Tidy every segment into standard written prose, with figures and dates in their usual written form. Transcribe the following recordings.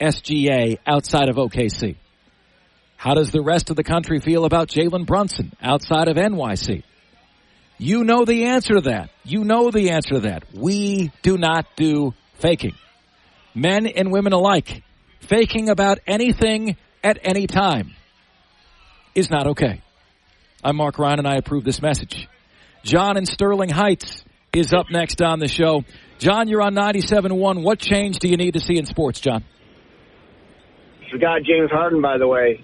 SGA outside of OKC? How does the rest of the country feel about Jalen Brunson outside of NYC? You know the answer to that. You know the answer to that. We do not do faking. Men and women alike, faking about anything at any time is not okay. I'm Mark Ryan, and I approve this message. John in Sterling Heights is up next on the show. John, you're on 97.1. What change do you need to see in sports, John? Forgot James Harden, by the way.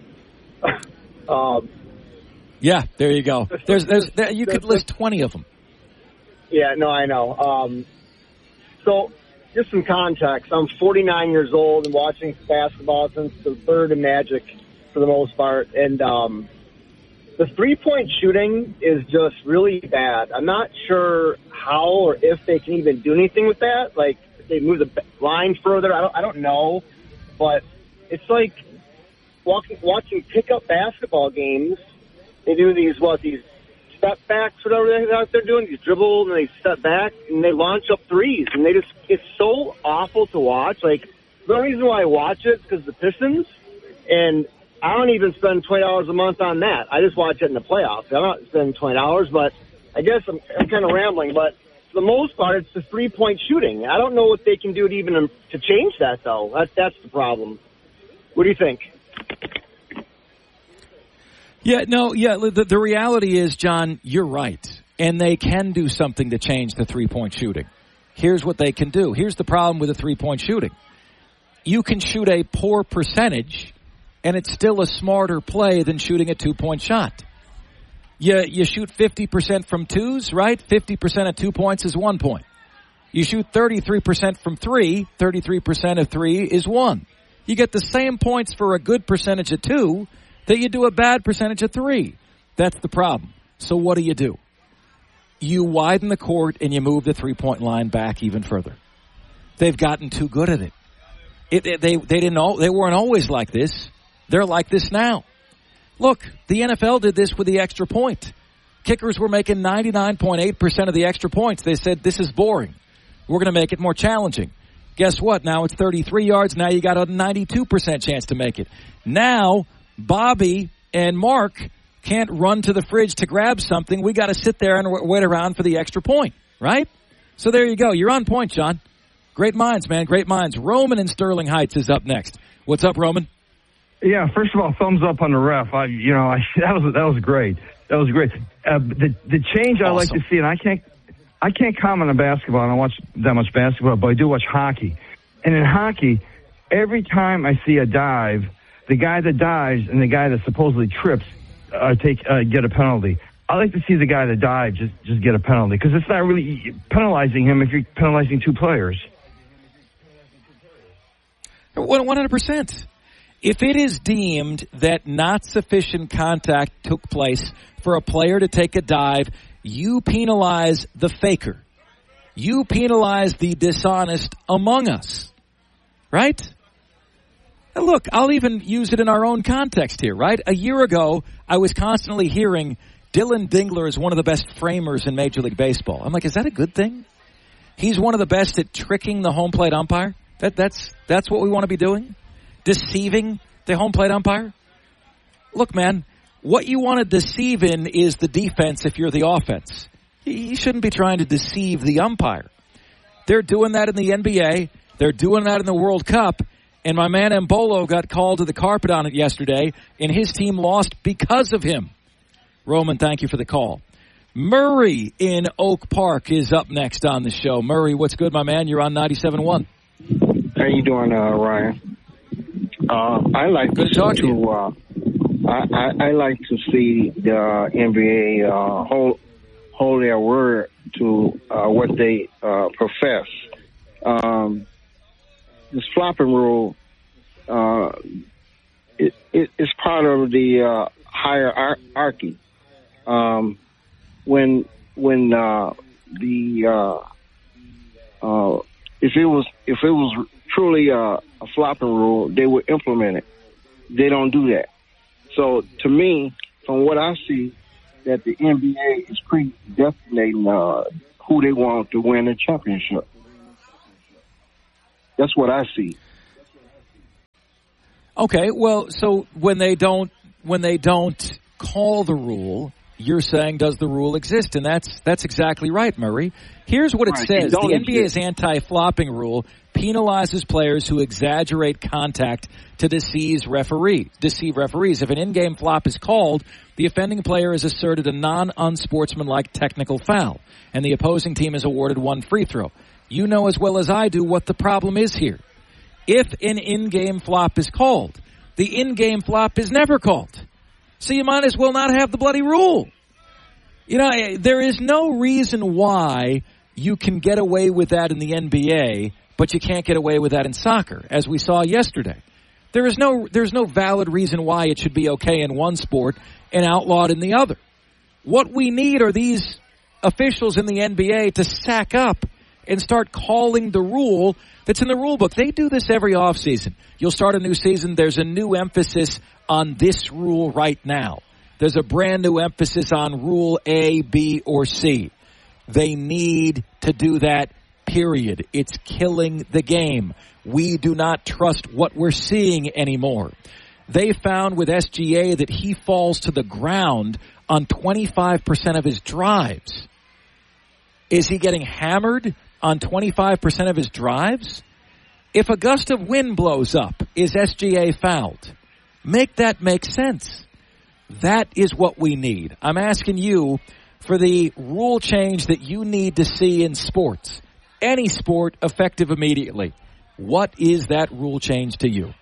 Yeah, there you go. You could list 20 of them. Yeah, no, I know. So, just some context. I'm 49 years old and watching basketball since the third in Magic for the most part. And the three-point shooting is just really bad. I'm not sure how or if they can even do anything with that. Like, if they move the line further, I don't know. But it's like watching pickup basketball games. They do these step backs, whatever they're doing, these dribbles, and they step back, and they launch up threes. And it's so awful to watch. Like, the only reason why I watch it is because the Pistons, and I don't even spend $20 a month on that. I just watch it in the playoffs. I'm not spending $20, but I guess I'm kind of rambling. But for the most part, it's the three-point shooting. I don't know what they can do to change that, though. That's the problem. What do you think? The reality is, John, you're right. And they can do something to change the three-point shooting. Here's what they can do. Here's the problem with the three-point shooting. You can shoot a poor percentage, and it's still a smarter play than shooting a two-point shot. You shoot 50% from twos, right? 50% of 2 points is 1 point. You shoot 33% from three, 33% of three is 1. You get the same points for a good percentage of two that you do a bad percentage of three. That's the problem. So what do? You widen the court and you move the three-point line back even further. They've gotten too good at it. They weren't always like this. They're like this now. Look, the NFL did this with the extra point. Kickers were making 99.8% of the extra points. They said, this is boring. We're going to make it more challenging. Guess what? Now it's 33 yards. Now you got a 92% chance to make it. Now Bobby and Mark can't run to the fridge to grab something. We got to sit there and wait around for the extra point, right? So there you go. You're on point, John. Great minds, man. Great minds. Roman in Sterling Heights is up next. What's up, Roman? Yeah, first of all, thumbs up on the ref. That was great. That was great. The change I like to see, and I can't comment on basketball. I don't watch that much basketball, but I do watch hockey. And in hockey, every time I see a dive, the guy that dives and the guy that supposedly trips get a penalty. I like to see the guy that dives just get a penalty because it's not really penalizing him if you're penalizing two players. 100%. If it is deemed that not sufficient contact took place for a player to take a dive, you penalize the faker. You penalize the dishonest among us. Right? And look, I'll even use it in our own context here, right? A year ago, I was constantly hearing Dylan Dingler is one of the best framers in Major League Baseball. I'm like, is that a good thing? He's one of the best at tricking the home plate umpire? That's what we want to be doing? Deceiving the home plate umpire? Look, man, what you want to deceive in is the defense if you're the offense. You shouldn't be trying to deceive the umpire. They're doing that in the NBA. They're doing that in the World Cup. And my man Embolo got called to the carpet on it yesterday, and his team lost because of him. Roman, thank you for the call. Murray in Oak Park is up next on the show. Murray, what's good, my man? You're on 97.1. How you doing, Ryan? I like good to talk to you. I like to see the NBA hold their word to what they profess. This flopping rule, it's part of the hierarchy. When if it was truly a flopping rule, they would implement it. They don't do that. So to me, from what I see, that the NBA is predestinating who they want to win the championship. That's what I see. Okay, well, so when they don't call the rule, you're saying, does the rule exist? And that's exactly right, Murray. Here's what it says. The NBA's anti-flopping rule penalizes players who exaggerate contact to deceive referees. If an in-game flop is called, the offending player is asserted a non-unsportsmanlike technical foul, and the opposing team is awarded one free throw. You know as well as I do what the problem is here. If an in-game flop is called, the in-game flop is never called. So you might as well not have the bloody rule. You know, there is no reason why you can get away with that in the NBA, but you can't get away with that in soccer, as we saw yesterday. There's no valid reason why it should be okay in one sport and outlawed in the other. What we need are these officials in the NBA to sack up and start calling the rule that's in the rule book. They do this every offseason. You'll start a new season. There's a new emphasis on this rule right now. There's a brand new emphasis on rule A, B, or C. They need to do that, period. It's killing the game. We do not trust what we're seeing anymore. They found with SGA that he falls to the ground on 25% of his drives. Is he getting hammered on 25% of his drives? If a gust of wind blows up, is SGA fouled? Make that make sense. That is what we need. I'm asking you for the rule change that you need to see in sports. Any sport, effective immediately. What is that rule change to you?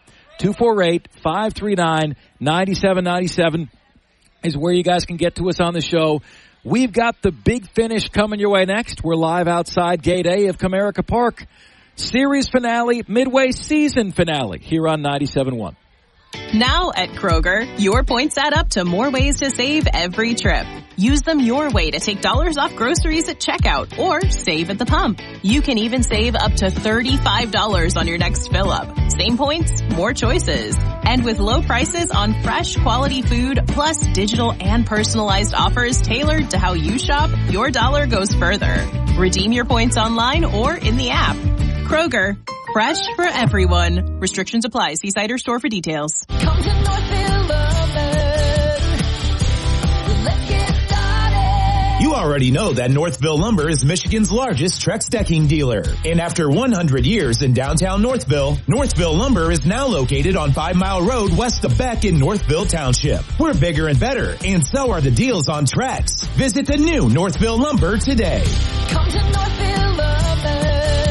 248-539-9797 is where you guys can get to us on the show. We've got the big finish coming your way next. We're live outside Gate A of Comerica Park. Series finale, midway season finale here on 97.1. Now at Kroger, your points add up to more ways to save every trip. Use them your way to take dollars off groceries at checkout or save at the pump. You can even save up to $35 on your next fill-up. Same points, more choices. And with low prices on fresh, quality food, plus digital and personalized offers tailored to how you shop, your dollar goes further. Redeem your points online or in the app. Kroger, fresh for everyone. Restrictions apply. See site or store for details. Come to Northville Lumber. Let's get started. You already know that Northville Lumber is Michigan's largest Trex decking dealer. And after 100 years in downtown Northville, Northville Lumber is now located on 5 Mile Road west of Beck in Northville Township. We're bigger and better, and so are the deals on Trex. Visit the new Northville Lumber today. Come to Northville Lumber.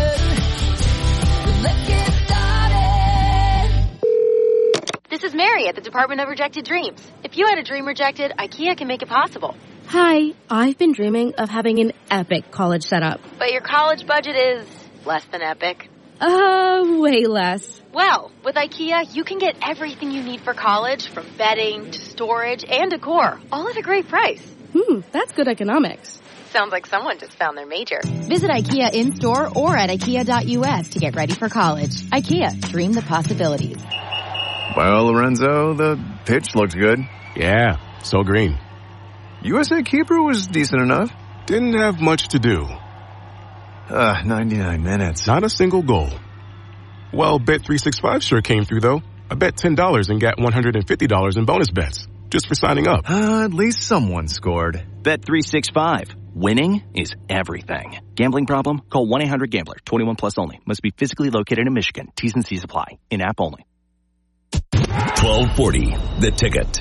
Let's get started. This is Mary at the Department of Rejected Dreams. If you had a dream rejected, IKEA can make it possible. Hi, I've been dreaming of having an epic college setup. But your college budget is less than epic. Way less. Well, with IKEA, you can get everything you need for college, from bedding to storage and decor, all at a great price. That's good economics. Sounds like someone just found their major. Visit IKEA in-store or at IKEA.us to get ready for college. IKEA, dream the possibilities. Well, Lorenzo, the pitch looked good. Yeah, so green. USA keeper was decent enough. Didn't have much to do. 99 minutes. Not a single goal. Well, Bet365 sure came through, though. I bet $10 and got $150 in bonus bets just for signing up. At least someone scored. Bet365. Winning is everything. Gambling problem? Call 1-800-GAMBLER. 21 plus only. Must be physically located in Michigan. T's and C's apply. In-app only. 1240, The Ticket.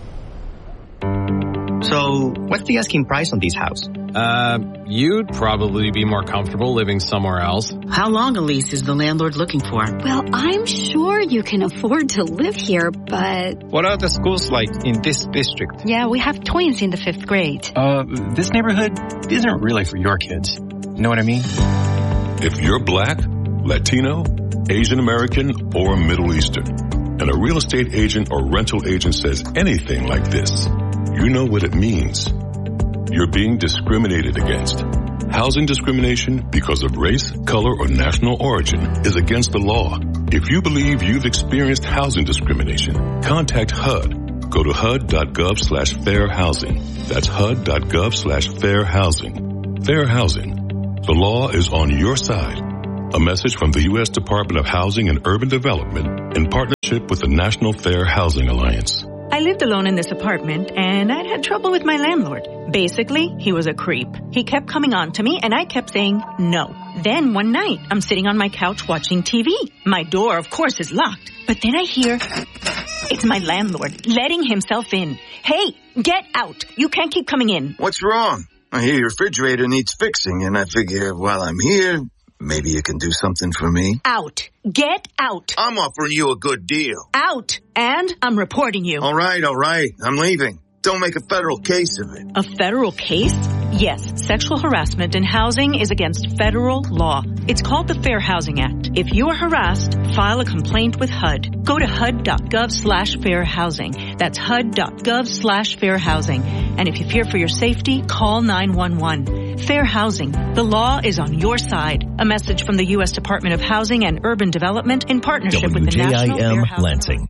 So, what's the asking price on these houses? You'd probably be more comfortable living somewhere else. How long a lease is the landlord looking for? Well, I'm sure you can afford to live here, but... What are the schools like in this district? Yeah, we have twins in the 5th grade. This neighborhood isn't really for your kids. You know what I mean? If you're Black, Latino, Asian American, or Middle Eastern, and a real estate agent or rental agent says anything like this, you know what it means. You're being discriminated against. Housing discrimination because of race, color, or national origin is against the law. If you believe you've experienced housing discrimination, contact HUD. Go to HUD.gov/fair housing. That's HUD.gov/fair housing. Fair housing. The law is on your side. A message from the U.S. Department of Housing and Urban Development in partnership partnership with the National Fair Housing Alliance. I lived alone in this apartment, and I'd had trouble with my landlord. Basically, he was a creep. He kept coming on to me, and I kept saying no. Then one night, I'm sitting on my couch watching TV. My door, of course, is locked. But then I hear, it's my landlord letting himself in. Hey, get out. You can't keep coming in. What's wrong? I hear your refrigerator needs fixing, and I figure while I'm here, maybe you can do something for me. Out. Get out. I'm offering you a good deal. Out. And I'm reporting you. All right. I'm leaving. Don't make a federal case of it. A federal case? Yes, sexual harassment in housing is against federal law. It's called the Fair Housing Act. If you are harassed, file a complaint with HUD. Go to HUD.gov/fairhousing. That's HUD.gov/fairhousing. And if you fear for your safety, call 911. Fair housing. The law is on your side. A message from the U.S. Department of Housing and Urban Development in partnership with the National Fair Housing Lansing.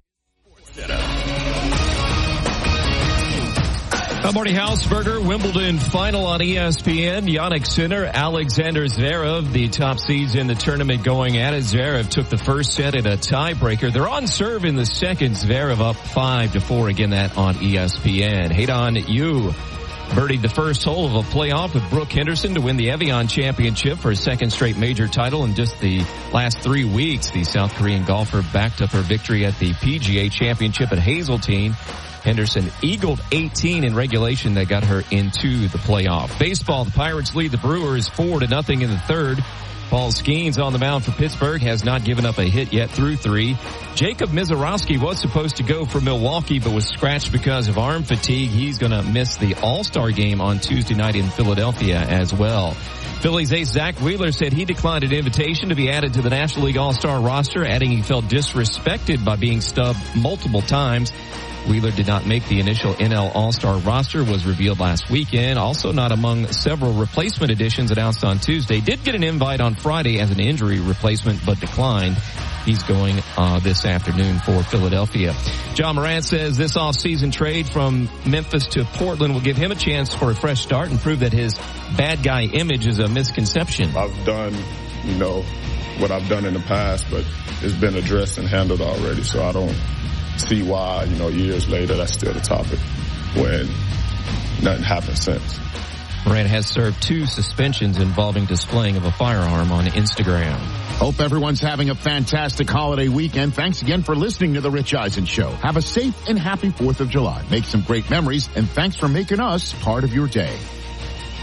Marty Hausberger, Wimbledon final on ESPN. Jannik Sinner, Alexander Zverev, the top seeds in the tournament going at it. Zverev took the first set in a tiebreaker. They're on serve in the second. Zverev up 5-4. Again, that on ESPN. Haydon Yu birdied the first hole of a playoff with Brooke Henderson to win the Evian Championship for a second straight major title in just the last 3 weeks. The South Korean golfer backed up her victory at the PGA Championship at Hazeltine. Henderson eagled 18 in regulation that got her into the playoff. Baseball, the Pirates lead the Brewers 4-0 in the third. Paul Skeens on the mound for Pittsburgh has not given up a hit yet through 3. Jacob Mizorowski was supposed to go for Milwaukee but was scratched because of arm fatigue. He's going to miss the All-Star game on Tuesday night in Philadelphia as well. Phillies ace Zach Wheeler said he declined an invitation to be added to the National League All-Star roster, adding he felt disrespected by being stubbed multiple times. Wheeler did not make the initial NL All-Star roster, was revealed last weekend. Also not among several replacement additions announced on Tuesday. Did get an invite on Friday as an injury replacement, but declined. He's going this afternoon for Philadelphia. John Morant says this offseason trade from Memphis to Portland will give him a chance for a fresh start and prove that his bad guy image is a misconception. I've done, what I've done in the past, but it's been addressed and handled already, so I don't see why, years later, that's still the topic when nothing happened since. Morant has served 2 suspensions involving displaying of a firearm on Instagram. Hope everyone's having a fantastic holiday weekend. Thanks again for listening to The Rich Eisen Show. Have a safe and happy 4th of July. Make some great memories, and thanks for making us part of your day.